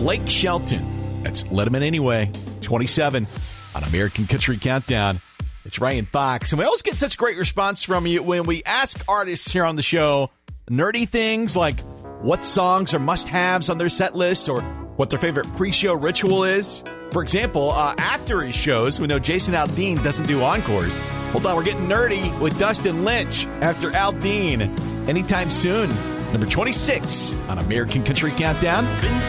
Blake Shelton. That's Let 'Em In Anyway, 27 on American Country Countdown. It's Ryan Fox. And we always get such great response from you when we ask artists here on the show nerdy things like what songs are must-haves on their set list or what their favorite pre-show ritual is. For example, after his shows, we know Jason Aldean doesn't do encores. Hold on, we're getting nerdy with Dustin Lynch after Aldean anytime soon. Number 26 on American Country Countdown.